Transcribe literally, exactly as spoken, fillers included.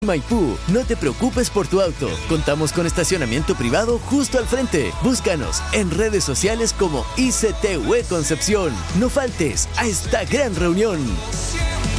Maipú, no te preocupes por tu auto. Contamos con estacionamiento privado justo al frente. Búscanos en redes sociales como I C T U E Concepción. No faltes a esta gran reunión.